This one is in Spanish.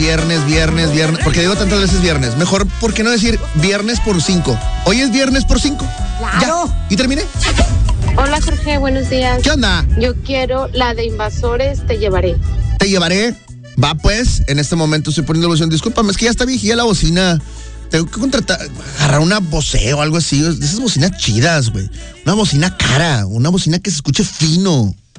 Viernes. Porque digo tantas veces viernes. Mejor, ¿por qué no decir viernes por 5? Hoy es viernes por 5. Claro. Ya. ¿Y terminé? Hola Jorge, buenos días. ¿Qué onda? Yo quiero la de Invasores, Te Llevaré. Te llevaré. Va pues, en este momento estoy poniendo la bocina. Discúlpame, es que ya está viejilla la bocina. Tengo que agarrar una Bose o algo así. De esas bocinas chidas, güey. Una bocina cara, una bocina que se escuche fino.